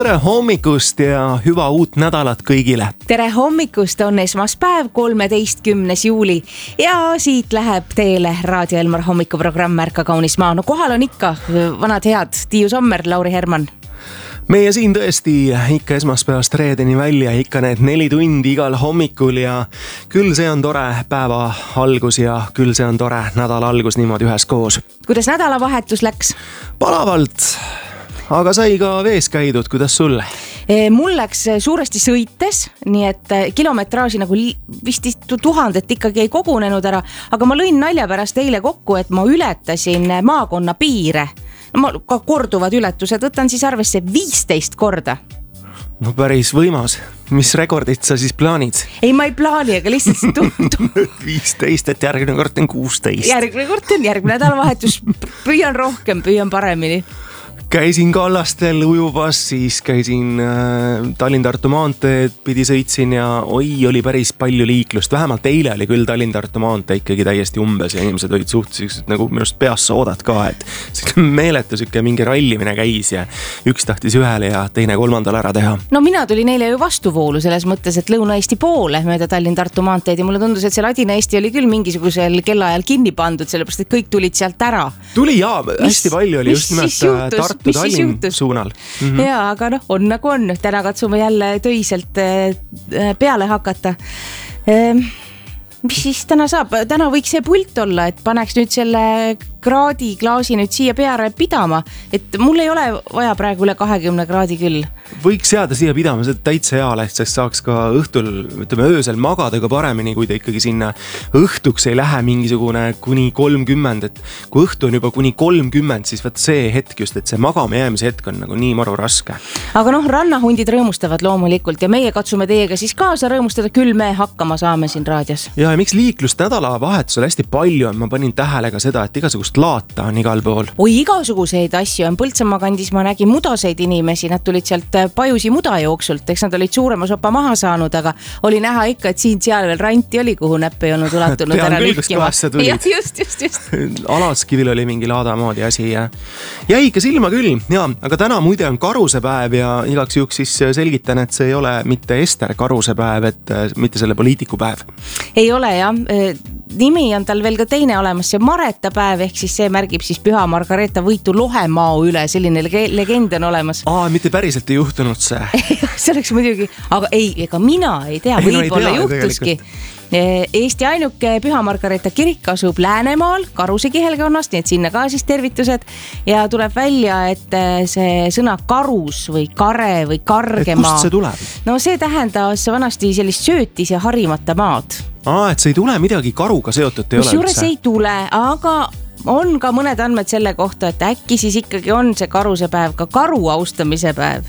Tere hommikust ja hyvä uut nädalat kõigile. Tere hommikust, on esmaspäev, 13. juuli ja siit läheb teele Raadio Elmar hommikuprogramm Märka kaunis maa. No kohal on ikka vanad head Tiiu Sommer, Lauri Herman. Meie siin tõesti ikka esmaspäevast reedeni välja, ikka need 4 tundi igal hommikul ja küll see on tore päeva algus ja küll see on tore nädala algus niimoodi üheskoos. Kuidas nädalavahetus läks? Palavalt, aga sai ka vees käidud, kuidas sulle? Mul läks suuresti sõites, nii et kilometraaži nagu vist 1000 ikkagi ei kogunenud ära, aga ma lõin nalja pärast eile kokku, et ma ületasin maakonna piire. No, ma ka korduvad ületused, võtan siis arvesse 15 korda. No päris võimas. Mis rekordit sa siis plaanid? Ei, ma ei plaani, aga lihtsalt 15, et järgmine kord on 16. Järgmine kord on järgmine nädalavahetus. Püüan rohkem, püüan paremini. Käisin Kallastel ujubas, siis käisin Tallinn-Tartu maanteed, pidi sõitsin ja oli päris palju liiklust. Vähemalt eile oli küll Tallinn-Tartu maantee ikkagi täiesti umbes ja inimesed olid suhteliselt nagu minust peas soodad ka, et meeletu sükke mingi rallimine käis ja üks tahtis ühele ja teine kolmandal ära teha. No mina tulin eile ju vastuvoolu selles mõttes, et Lõuna-Eesti poole mööda Tallinn-Tartu maanteed ja mulle tundus, et see Ladina-Eesti oli küll mingisugusel kellaajal kinni pandud, sellepärast et kõik tulid sealt ära. Tuli jaa, hästi palju oli just nimelt Tartu Tallinn suunal. Jaa, aga on nagu on. Täna katsume jälle töiselt peale hakata. Mis siis täna saab? Täna võiks see pult olla, et paneks nüüd selle kraadiklaasi nüüd siia peale pidama, et mul ei ole vaja praegu üle 20 kraadi küll. Võiks jääda siia pidama, see täitsa hea leht, sest saaks ka õhtul, ütleme öösel magada ka paremini, kui ta ikkagi sinna õhtuks ei lähe mingisugune kuni 30, et kui õhtu on juba kuni 30, siis võt see hetk just, et see magama jäämise hetk on nagu nii maru raske. Aga rannahundid rõõmustavad loomulikult ja meie katsume teiega siis kaasa rõõmustada, küll me hakkama saame siin raadios. Ja miks liiklust nädalavahetusel hästi palju on, ma panin tähele ka seda, et igasugust laata on igal pool. Oi, igasuguseid asju on. Põltsamaa kandis ma nägin mudaseid inimesi, nad tulid sealt Pajusi muda jooksult, eks nad olid suurema sopa maha saanud, aga oli näha ikka, et siin seal veel ranti oli, kuhu näpp ei olnud ulatunud ära lühkima. Ja, just. Alaskivil oli mingi laada moodi asi ja jäi ikka silma küll, ja, aga täna muide on karusepäev ja igaks juhuks siis selgitan, et see ei ole mitte Ester Karusepäev, et mitte selle poliitikupäev. Ei ole, jah. Nimi on tal veel ka teine olemas, see Mareta päev, ehk siis see märgib siis Püha Margareeta võitu Lohemao üle, selline legend on olemas. Mitte päriselt ei juhtunud see. See oleks muidugi, aga ei, ega mina ei tea, võib-olla juhtuski. Eesti ainuke Püha Margareeta kirik asub Läänemaal, Karuse kihelkonnast, nii et sinna ka siis tervitused ja tuleb välja, et see sõna karus või kare või kargemaa. Kust see tuleb? No see tähendas vanasti sellist söötis ja harimata maad. Et see ei tule midagi karuga seotud ei ole üldse. Juures ei tule, aga on ka mõned andmed selle kohta, et äkki siis ikkagi on see karusepäev ka karu austamise päev.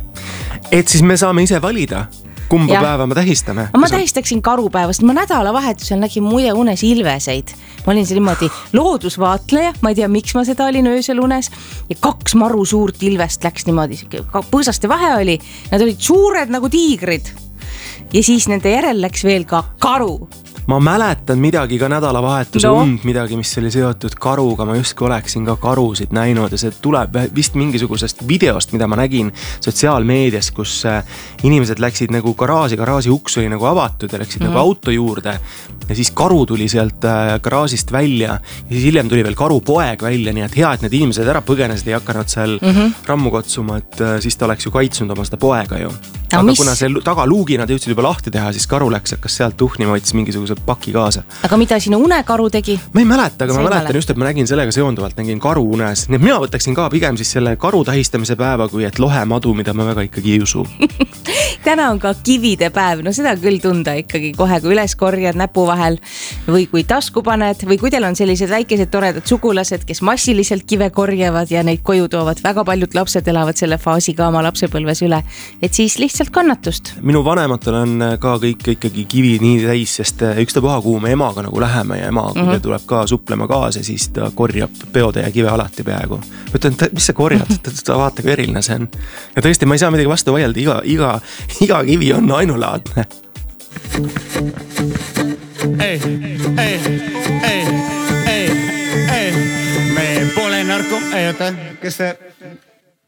Et siis me saame ise valida, kumba päeva me tähistame. Ma tähistaksin karupäevast. Ma nädalavahetusel nägin muide unes ilveseid. Ma olin see niimoodi loodusvaatleja, ma ei tea, miks ma seda olin öösel unes ja 2 maru suurt ilvest läks niimoodi, põõsaste vahe oli, nad olid suured nagu tiigrid. Ja siis nende järel läks veel ka karu. Ma mäletan midagi ka nädalavahetuse und midagi, mis oli seotud karuga. Ma justkui oleksin ka karusid näinud ja see tuleb vist mingisugusest videost, mida ma nägin sotsiaalmeedias, kus inimesed läksid nagu garaaži uks oli nagu avatud ja läksid nagu auto juurde ja siis karu tuli sealt garaažist välja ja siis hiljem tuli veel karupoeg välja, nii et hea, et need inimesed ära põgenesid, ei hakanud seal rammu kotsuma, et siis ta oleks ju kaitsnud oma seda poega ju. Aga kuna see tagaluugi nad jõudsid juba lahti teha, siis karu läks, et kas sealt tuhnima võttis mingisuguse paki kaasa. Aga mida sinu unekaru tegi? Ma ei mäleta, aga ma mäletan just, et ma nägin sellega seonduvalt, nägin karu unes. Nii et mina võtaksin ka pigem siis selle karu tähistamise päeva, kui et lohemadu, mida ma väga ikkagi ei usu. Täna on ka kivide päev, no seda küll tunda ikkagi kohe, kui üles korjad näpu vahel või kui tasku paned või kui teil on sellised väikesed toredad sugulased, kes massiliselt kive korjavad ja neid koju toovad. Väga paljud lapsed elavad selle faasi ka oma lapsepõlves üle, et siis lihtsalt kannatust. Minu vanematel on ka kõik ikkagi kivi nii täis, sest ükstapuha kuhu me emaga nagu läheme ja ema kui tuleb ka suplema kaasa, siis ta korjab peode ja kive alati peaaegu. Mõtlen, mis sa korjad? Ta vaata kui eriline see on. Ja tõesti, ma ei saa midagi vastu vaielda, iga kivi on ainulaadne. Me pole narko... Ei, oota, kes see...